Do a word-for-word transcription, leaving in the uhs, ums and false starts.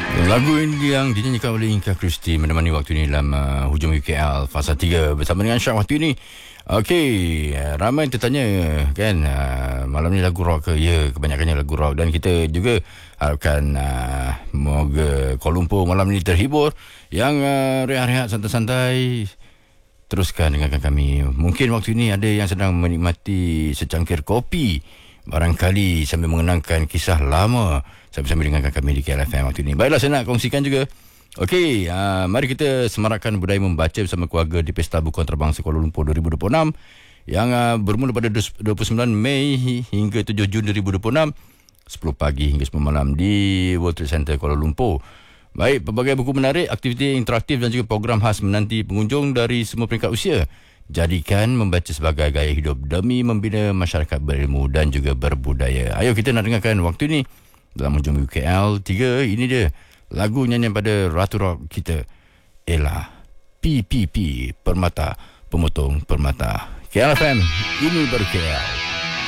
Lagu ini yang dinyanyikan oleh Inka Christie menemani waktu ini dalam uh, hujung U K L fasa tiga bersama dengan Syah waktu ini. Okey, uh, ramai tertanya kan, uh, malam ni lagu rock ke? Ya, kebanyakannya lagu rock, dan kita juga harapkan uh, moga Kuala Lumpur malam ni terhibur. Yang uh, rehat-rehat santai-santai, teruskan dengarkan kami. Mungkin waktu ini ada yang sedang menikmati secangkir kopi, barangkali sambil mengenangkan kisah lama, sambil-sambil dengarkan kami di K L F M waktu ini. Baiklah, saya nak kongsikan juga. Okey, uh, mari kita semarakkan budaya membaca bersama keluarga di Pesta Buku Antarabangsa Kuala Lumpur dua ribu dua puluh enam yang uh, bermula pada dua puluh sembilan Mei hingga tujuh Jun dua ribu dua puluh enam, sepuluh pagi hingga sepuluh malam di World Trade Center Kuala Lumpur. Baik, pelbagai buku menarik, aktiviti interaktif dan juga program khas menanti pengunjung dari semua peringkat usia. Jadikan membaca sebagai gaya hidup demi membina masyarakat berilmu dan juga berbudaya. Ayo kita nak dengarkan waktu ini dalam hujung U K L tiga. Ini dia lagu nyanyian pada Ratu Rock kita, Ella, P P P, Permata, Pemotong Permata. K L F M, ini baru K L.